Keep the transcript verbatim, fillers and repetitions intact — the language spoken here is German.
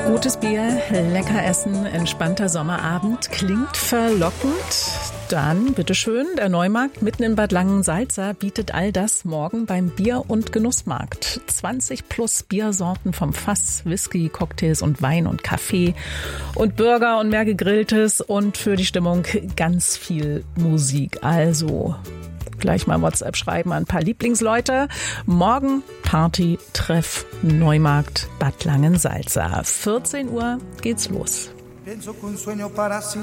Gutes Bier, lecker Essen, entspannter Sommerabend, klingt verlockend. Dann, bitteschön, der Neumarkt mitten in Bad Langensalza bietet all das morgen beim Bier- und Genussmarkt. zwanzig plus Biersorten vom Fass, Whisky, Cocktails und Wein und Kaffee und Burger und mehr Gegrilltes und für die Stimmung ganz viel Musik. Also gleich mal WhatsApp schreiben an ein paar Lieblingsleute. Morgen Party, Treff, Neumarkt, Bad Langensalza. vierzehn Uhr geht's los.